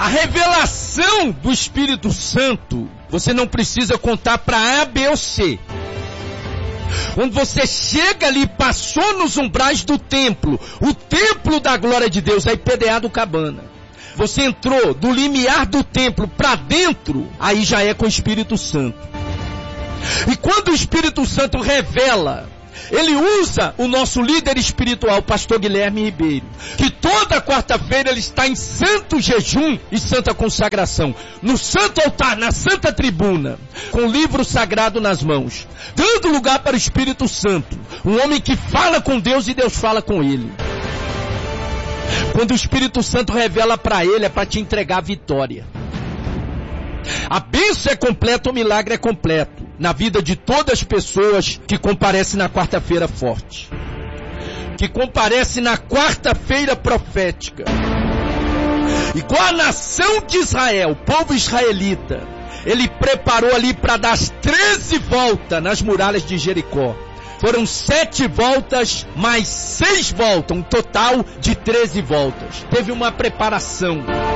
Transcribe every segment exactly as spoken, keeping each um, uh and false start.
A revelação do Espírito Santo, você não precisa contar para A, B ou C. Quando você chega ali, passou nos umbrais do templo, o templo da glória de Deus, aí P D A do Cabana. Você entrou do limiar do templo para dentro, aí já é com o Espírito Santo. E quando o Espírito Santo revela, ele usa o nosso líder espiritual, o pastor Guilherme Ribeiro, que toda quarta-feira ele está em santo jejum e santa consagração, no santo altar, na santa tribuna, com o livro sagrado nas mãos, dando lugar para o Espírito Santo, um homem que fala com Deus e Deus fala com ele. Quando o Espírito Santo revela para ele, é para te entregar a vitória. A bênção é completa, o milagre é completo, na vida de todas as pessoas que comparecem na quarta-feira forte, que comparecem na quarta-feira profética. Igual a nação de Israel, o povo israelita, ele preparou ali para dar as treze voltas nas muralhas de Jericó. Foram sete voltas, mais seis voltas, um total de treze voltas. Teve uma preparação.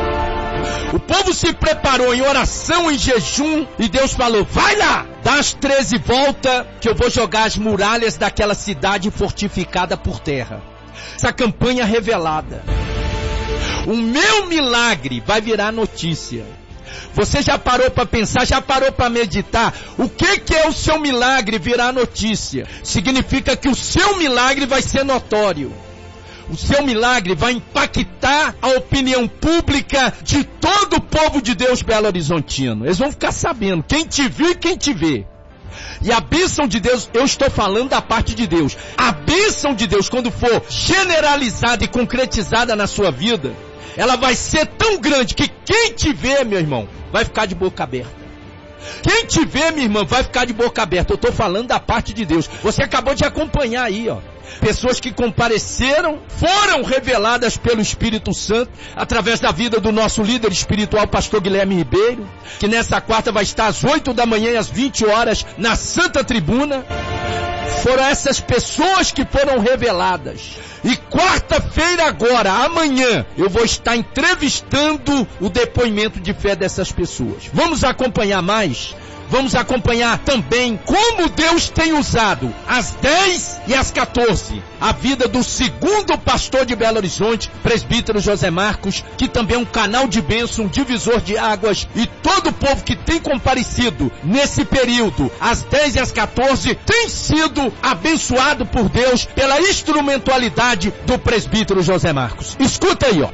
O povo se preparou em oração, em jejum, e Deus falou, vai lá, dá as treze voltas, que eu vou jogar as muralhas daquela cidade fortificada por terra. Essa campanha revelada. O meu milagre vai virar notícia. Você já parou para pensar, já parou para meditar? O que, que é o seu milagre virar notícia? Significa que o seu milagre vai ser notório. O seu milagre vai impactar a opinião pública de todo o povo de Deus Belo Horizontino. Eles vão ficar sabendo, quem te viu e quem te vê. E a bênção de Deus, eu estou falando da parte de Deus. A bênção de Deus, quando for generalizada e concretizada na sua vida, ela vai ser tão grande que quem te vê, meu irmão, vai ficar de boca aberta. Quem te vê, minha irmã, vai ficar de boca aberta. Eu estou falando da parte de Deus. Você acabou de acompanhar aí, ó. Pessoas que compareceram, foram reveladas pelo Espírito Santo, através da vida do nosso líder espiritual, pastor Guilherme Ribeiro, que nessa quarta vai estar às oito da manhã e às vinte horas na Santa Tribuna. Foram essas pessoas que foram reveladas. E quarta-feira agora, amanhã, eu vou estar entrevistando o depoimento de fé dessas pessoas. Vamos acompanhar mais? Vamos acompanhar também como Deus tem usado às dez e às quatorze a vida do segundo pastor de Belo Horizonte, presbítero José Marcos, que também é um canal de bênção, um divisor de águas, e todo o povo que tem comparecido nesse período, às dez e às quatorze, tem sido abençoado por Deus pela instrumentalidade do presbítero José Marcos. Escuta aí, ó.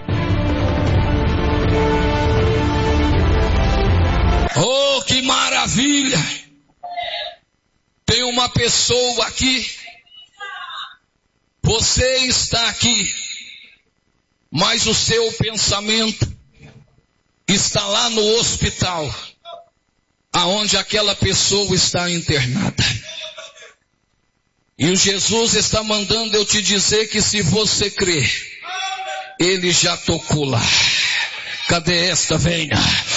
Oh, que maravilha! Tem uma pessoa aqui. Você está aqui, mas o seu pensamento está lá no hospital, aonde aquela pessoa está internada. E o Jesus está mandando eu te dizer que se você crer, Ele já tocou lá. Cadê esta? Venha.